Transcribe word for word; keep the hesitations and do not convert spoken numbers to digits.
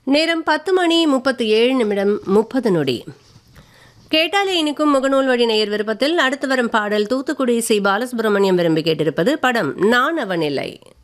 நேரம் பத்து மணி முப்பத்தி ஏழு நிமிடம் முப்பது நொடி. கேட்டாலே இனிக்கும் முகநூல் வழி நேயர் விருப்பத்தில் அடுத்து வரும் பாடல் தூத்துக்குடி சி பாலசுப்ரமணியம் விரும்பி கேட்டிருப்பது படம் நான் அவனில்லை.